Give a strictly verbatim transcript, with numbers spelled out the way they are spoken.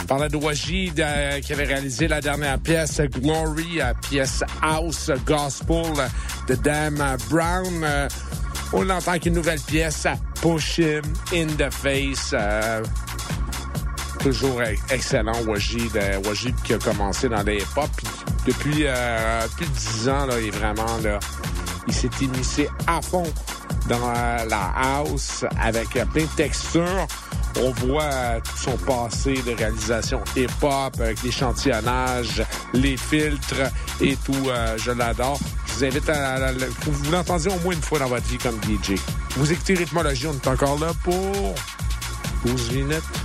parlait de Wajid euh, qui avait réalisé la dernière pièce Glory, euh, pièce House Gospel de Dan Brown. Euh, on entend qu'une nouvelle pièce, Push Him in the Face. Euh, toujours excellent, Wajid. Euh, Wajid qui a commencé dans les hip-hop. Depuis euh, plus de dix ans, là, il est vraiment là. Il s'est initié à fond dans euh, la house avec euh, plein de textures. On voit euh, tout son passé de réalisation hip-hop avec l'échantillonnage, les filtres et tout. Euh, je l'adore. Je vous invite à... à, à vous l'entendiez au moins une fois dans votre vie comme D J. Vous écoutez Rythmologie, on est encore là pour douze minutes.